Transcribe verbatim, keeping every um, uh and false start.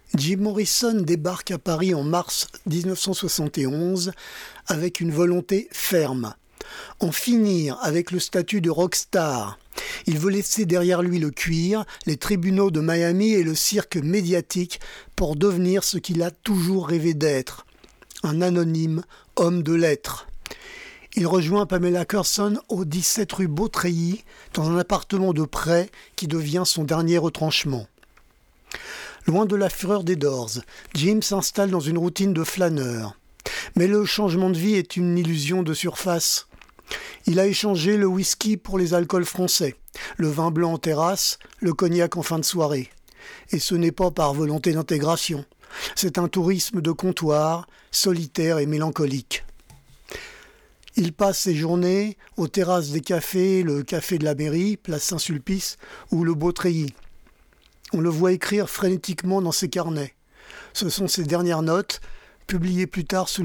Jim Morrison débarque à Paris en mars dix-neuf cent soixante et onze avec une volonté ferme. En finir avec le statut de rockstar. Il veut laisser derrière lui le cuir, les tribunaux de Miami et le cirque médiatique pour devenir ce qu'il a toujours rêvé d'être, un anonyme homme de lettres. Il rejoint Pamela Curson au dix-sept rue Beautreilly, dans un appartement de prêt qui devient son dernier retranchement. Loin de la fureur des Doors, Jim s'installe dans une routine de flâneur. Mais le changement de vie est une illusion de surface. Il a échangé le whisky pour les alcools français, le vin blanc en terrasse, le cognac en fin de soirée. Et ce n'est pas par volonté d'intégration. C'est un tourisme de comptoir, solitaire et mélancolique. Il passe ses journées aux terrasses des cafés, le café de la mairie, place Saint-Sulpice, ou le Beautreilly. On le voit écrire frénétiquement dans ses carnets. Ce sont ses dernières notes, publiées plus tard sous